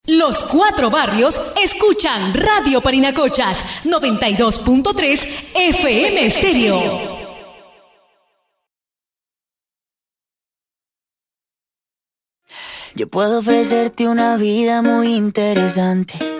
Los cuatro barrios escuchan Radio Parinacochas 92.3 FM Estéreo. Yo puedo ofrecerte una vida muy interesante,